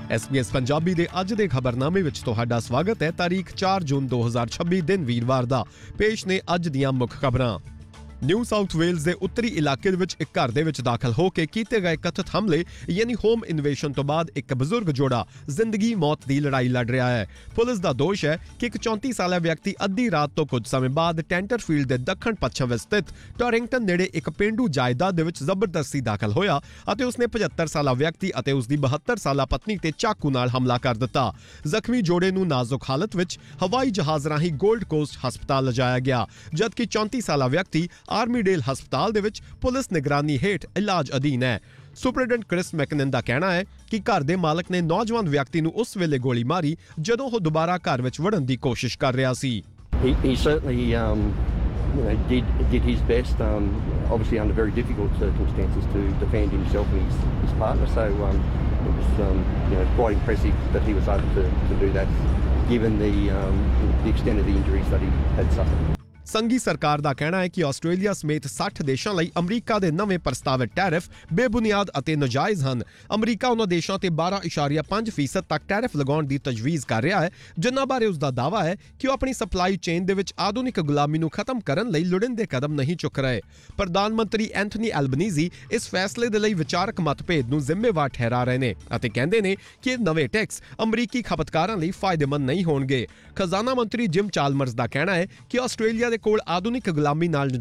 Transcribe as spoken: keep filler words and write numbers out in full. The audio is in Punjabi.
ਐਸ ਬੀ ਐਸ ਪੰਜਾਬੀ ਦੇ ਅੱਜ ਦੇ ਖਬਰਨਾਮੇ ਵਿੱਚ ਤੁਹਾਡਾ ਸਵਾਗਤ ਹੈ। ਤਾਰੀਖ ਚਾਰ ਜੂਨ ਦੋ ਹਜ਼ਾਰ ਛੱਬੀ ਦਿਨ ਵੀਰਵਾਰ ਦਾ। ਪੇਸ਼ ਨੇ ਅੱਜ ਦੀਆਂ ਮੁੱਖ ਖਬਰਾਂ। ਨਿਊ ਸਾਊਥ ਵੇਲਜ਼ ਦੇ ਉੱਤਰੀ ਇਲਾਕੇ ਵਿੱਚ ਇੱਕ ਘਰ ਦੇ ਵਿੱਚ ਦਾਖਲ ਹੋ ਕੇ ਕੀਤੇ ਗਏ ਕਥਿਤ ਹਮਲੇ ਯਾਨੀ ਹੋਮ ਇਨਵੇਸ਼ਨ ਤੋਂ ਬਾਅਦ ਇੱਕ ਬਜ਼ੁਰਗ ਜੋੜਾ ਜ਼ਿੰਦਗੀ ਮੌਤ ਦੀ ਲੜਾਈ ਲੜ ਰਿਹਾ ਹੈ। ਪੁਲਿਸ ਦਾ ਦੋਸ਼ ਹੈ ਕਿ ਇੱਕ ਚੌਂਤੀ ਸਾਲਾ ਵਿਅਕਤੀ ਅੱਧੀ ਰਾਤ ਤੋਂ ਕੁਝ ਸਮੇਂ ਬਾਅਦ ਟੈਂਟਰਫੀਲਡ ਦੇ ਦੱਖਣ ਪੱਛਮ ਵਿੱਚ ਸਥਿਤ ਟੋਰਿੰਗਟਨ ਨੇੜੇ ਇੱਕ ਪੇਂਡੂ ਜਾਇਦਾਦ ਦੇ ਵਿੱਚ ਜ਼ਬਰਦਸਤੀ ਦਾਖਲ ਹੋਇਆ ਅਤੇ ਉਸਨੇ ਪਝੱਤਰ ਸਾਲਾ ਵਿਅਕਤੀ ਅਤੇ ਉਸਦੀ ਬਹੱਤਰ ਸਾਲਾ ਪਤਨੀ ਤੇ ਚਾਕੂ ਨਾਲ ਹਮਲਾ ਕਰ ਦਿੱਤਾ। ਜ਼ਖਮੀ ਜੋੜੇ ਨੂੰ ਨਾਜ਼ੁਕ ਹਾਲਤ ਵਿੱਚ ਹਵਾਈ ਜਹਾਜ਼ ਰਾਹੀਂ ਗੋਲਡ ਕੋਸਟ ਹਸਪਤਾਲ ਲਿਜਾਇਆ ਗਿਆ, ਜਦਕਿ ਚੌਂਤੀ ਸਾਲਾ ਵਿਅਕਤੀ ਆਰਮੀਡੇਲ ਹਸਪਤਾਲ ਦੇ ਵਿੱਚ ਪੁਲਿਸ ਨਿਗਰਾਨੀ ਹੇਠ ਇਲਾਜ ਅਧੀਨ ਹੈ। ਸੁਪਰਡੈਂਟ ਕ੍ਰਿਸ ਮੈਕਨਨ ਦਾ ਕਹਿਣਾ ਹੈ ਕਿ ਘਰ ਦੇ ਮਾਲਕ ਨੇ ਨੌਜਵਾਨ ਵਿਅਕਤੀ ਨੂੰ ਉਸ ਵੇਲੇ ਗੋਲੀ ਮਾਰੀ ਜਦੋਂ ਉਹ ਦੁਬਾਰਾ ਘਰ ਵਿੱਚ ਵੜਨ ਦੀ ਕੋਸ਼ਿਸ਼ ਕਰ ਰਿਹਾ ਸੀ। He, he certainly um, you know, did, did his best, um, obviously under very difficult circumstances, to defend himself and his, his partner. So um, it was um, you know, quite impressive that he was able to, to do that, given the, um, the extent of the injuries that he had suffered. ਸੰਘੀ ਸਰਕਾਰ ਦਾ ਕਹਿਣਾ ਹੈ ਕਿ ਆਸਟ੍ਰੇਲੀਆ ਸਮੇਤ ਸੱਠ ਦੇਸ਼ਾਂ ਲਈ ਅਮਰੀਕਾ ਦੇ ਨਵੇਂ ਪ੍ਰਸਤਾਵਿਤ ਟੈਰਿਫ ਬੇਬੁਨਿਆਦ ਅਤੇ ਨਾਜਾਇਜ਼ ਹਨ। ਅਮਰੀਕਾ ਉਹਨਾਂ ਦੇਸ਼ਾਂ ਤੇ ਬਾਰਾਂ ਇਸ਼ਾਰੀਆ ਪੰਜ ਫੀਸਦ ਤੱਕ ਟੈਰਿਫ ਲਗਾਉਣ ਦੀ ਤਜਵੀਜ਼ ਕਰ ਰਿਹਾ ਹੈ, ਜਿਨ੍ਹਾਂ ਬਾਰੇ ਉਸ ਦਾ ਦਾਅਵਾ ਹੈ ਕਿ ਉਹ ਆਪਣੀ ਸਪਲਾਈ ਚੇਨ ਦੇ ਵਿੱਚ ਆਧੁਨਿਕ ਗੁਲਾਮੀ ਨੂੰ ਖਤਮ ਕਰਨ ਲਈ ਲੋੜੀਂਦੇ ਕਦਮ ਨਹੀਂ ਚੁੱਕ ਰਹੇ। ਪ੍ਰਧਾਨ ਮੰਤਰੀ ਐਂਥਨੀ ਐਲਬਨੀਜ਼ੀ ਇਸ ਫੈਸਲੇ ਦੇ ਲਈ ਵਿਚਾਰਕ ਮਤਭੇਦ ਨੂੰ ਜ਼ਿੰਮੇਵਾਰ ਠਹਿਰਾ ਰਹੇ ਨੇ ਅਤੇ ਕਹਿੰਦੇ ਨੇ ਕਿ ਇਹ ਨਵੇਂ ਟੈਕਸ ਅਮਰੀਕੀ ਖਪਤਕਾਰਾਂ ਲਈ ਫਾਇਦੇਮੰਦ ਨਹੀਂ ਹੋਣਗੇ। ਖਜ਼ਾਨਾ ਮੰਤਰੀ ਜਿਮ ਚਾਲਮਰਜ਼ ਦਾ ਕਹਿਣਾ ਹੈ ਕਿ ਆਸਟ੍ਰੇਲੀਆ ਦੇ ਕੋਲ ਆਧੁਨਿਕ ਗੁਲਾਮੀ ਨਾਲ